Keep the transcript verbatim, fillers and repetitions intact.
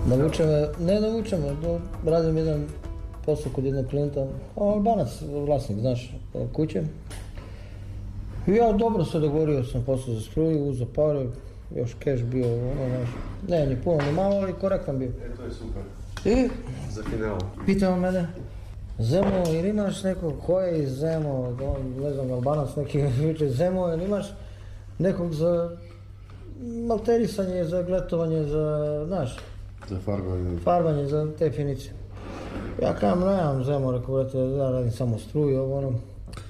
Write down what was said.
Navuče me, ne navuče me, do, radim jedan posao kod jednog klijenta, Albanac, vlasnik, znaš, kuće. I ja dobro se dogovorio sam posao za struju, uzeo pare, još keš bio, ono, znaš, ne, ni puno, ni malo, ali korektan bio. E, to je super. I Za finalu. pitao mene, Zemo, ili imaš nekog koje iz Zemo, ne znam, Albanac neki viče Zemo, ili imaš nekog za malterisanje, za gletovanje, za, znaš, Za farbanje. farbanje, za te finicije. Ja kažem, nemam Zemo, rekao, brate, ja radim samo struju, ovo ono.